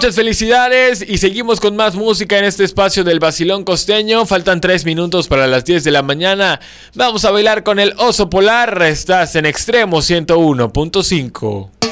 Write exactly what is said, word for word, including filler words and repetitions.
Muchas felicidades y seguimos con más música en este espacio del Vacilón Costeño. Faltan tres minutos para las diez de la mañana. Vamos a bailar con el Oso Polar. Estás en Extremo ciento uno punto cinco.